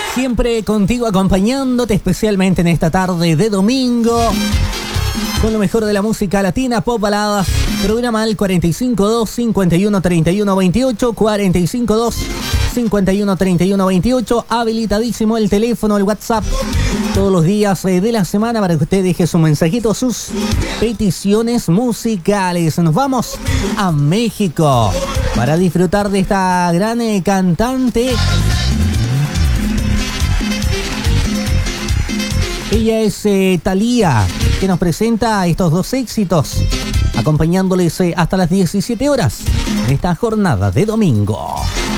Siempre contigo acompañándote, especialmente en esta tarde de domingo, con lo mejor de la música latina, pop, baladas. Programa al 452 51 31 28, 452 51 31 28. Habilitadísimo el teléfono, el WhatsApp, todos los días de la semana para que usted deje su mensajito, sus peticiones musicales. Nos vamos a México para disfrutar de esta gran cantante. Ella es Thalía, que nos presenta estos dos éxitos, acompañándoles hasta las 17 horas de esta jornada de domingo.